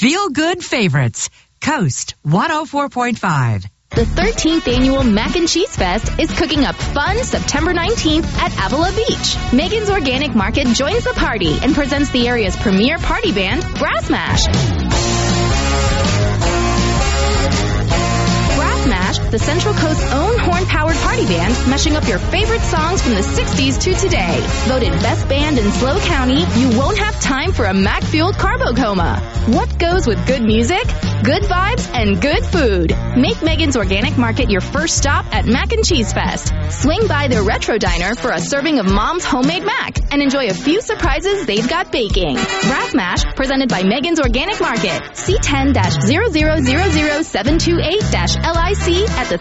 Feel Good Favorites, Coast 104.5. The 13th annual Mac and Cheese Fest is cooking up fun September 19th at Avila Beach. Megan's Organic Market joins the party and presents the area's premier party band, Brass Mash. Brass Mash, the Central Coast's own horn-powered party band, mashing up your favorite songs from the 60s to today. Voted best band in SLO County, you won't have time for a Mac-fueled carbo coma. What goes with good music? Good vibes and good food. Make Megan's Organic Market your first stop at Mac and Cheese Fest. Swing by their Retro Diner for a serving of Mom's homemade mac and enjoy a few surprises they've got baking. Brass Mash, presented by Megan's Organic Market. C10-0000728-LIC at the